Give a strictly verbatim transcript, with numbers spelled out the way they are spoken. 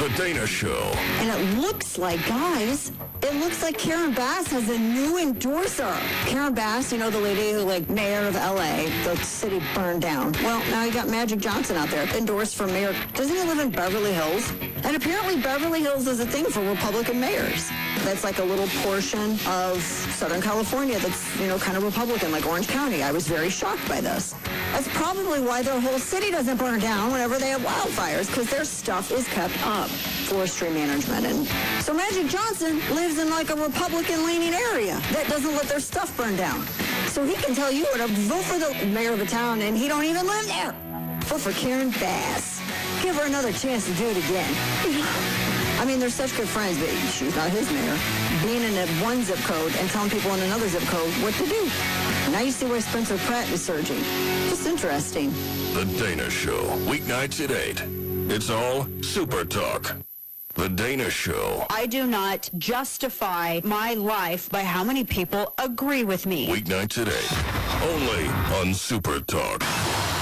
The Dana Show. And it looks like, guys, it looks like Karen Bass has a new endorser. Karen Bass, you know, the lady who, like, mayor of L A, the city burned down. Well, now you got Magic Johnson out there, endorsed for mayor. Doesn't he live in Beverly Hills? And apparently Beverly Hills is a thing for Republican mayors. That's like a little portion of Southern California that's, you know, kind of Republican, like Orange County. I was very shocked by this. That's probably why their whole city doesn't burn down whenever they have wildfires, because their stuff is kept up, forestry management. And so Magic Johnson lives in like a Republican-leaning area that doesn't let their stuff burn down. So he can tell you what to vote for the mayor of a town, and he don't even live there. Vote for Karen Bass. Give her another chance to do it again. I mean, they're such good friends, but she's not his mayor. Being in a one zip code and telling people in another zip code what to do. Now you see why Spencer Pratt is surging. Just interesting. The Dana Show, weeknights at eight. It's all Super Talk. The Dana Show. I do not justify my life by how many people agree with me. Weeknights at eight. Only on Super Talk.